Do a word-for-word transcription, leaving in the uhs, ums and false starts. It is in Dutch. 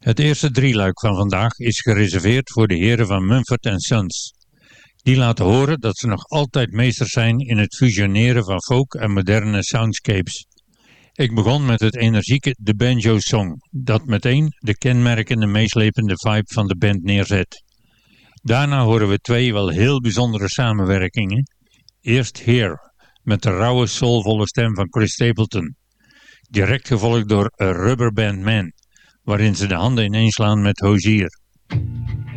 Het eerste drieluik van vandaag is gereserveerd voor de heren van Mumford and Sons. Die laten horen dat ze nog altijd meesters zijn in het fusioneren van folk en moderne soundscapes. Ik begon met het energieke The Banjo Song, dat meteen de kenmerkende meeslepende vibe van de band neerzet. Daarna horen we twee wel heel bijzondere samenwerkingen. Eerst Here, met de rauwe soulvolle stem van Chris Stapleton. Direct gevolgd door A Rubber Band Man, waarin ze de handen ineenslaan met Hozier.